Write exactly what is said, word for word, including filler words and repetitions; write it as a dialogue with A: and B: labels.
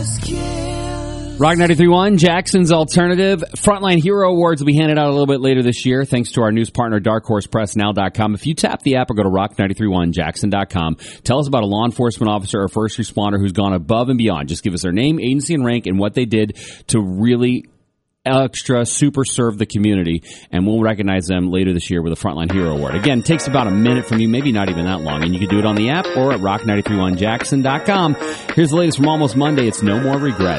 A: Rock ninety-three point one, Jackson's Alternative. Frontline Hero Awards will be handed out a little bit later this year, thanks to our news partner, dark horse press now dot com. If you tap the app or go to rock nine three one jackson dot com, tell us about a law enforcement officer or first responder who's gone above and beyond. Just give us their name, agency, and rank, and what they did to really extra super serve the community, and we'll recognize them later this year with a Frontline Hero Award. Again, it takes about a minute from you, maybe not even that long, and you can do it on the app or at rock nine three one jackson dot com. Here's the latest from Almost Monday. It's No More Regret.